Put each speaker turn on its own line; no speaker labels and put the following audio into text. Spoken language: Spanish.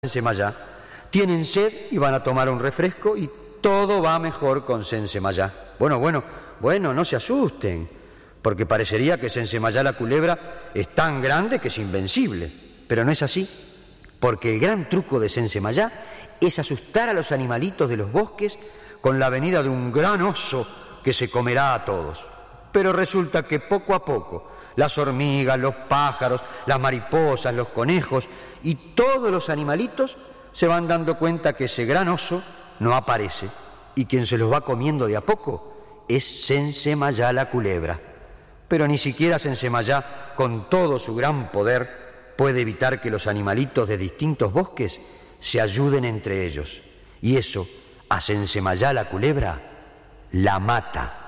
Sensemayá. Tienen sed y van a tomar un refresco y todo va mejor con Sensemayá. Bueno, no se asusten, porque parecería que Sensemayá la culebra es tan grande que es invencible, pero no es así, porque el gran truco de Sensemayá es asustar a los animalitos de los bosques con la venida de un gran oso que se comerá a todos. Pero resulta que poco a poco las hormigas, los pájaros, las mariposas, los conejos y todos los animalitos se van dando cuenta que ese gran oso no aparece y quien se los va comiendo de a poco es Sensemayá la culebra. Pero ni siquiera Sensemayá, con todo su gran poder, puede evitar que los animalitos de distintos bosques se ayuden entre ellos. Y eso a Sensemayá la culebra la mata.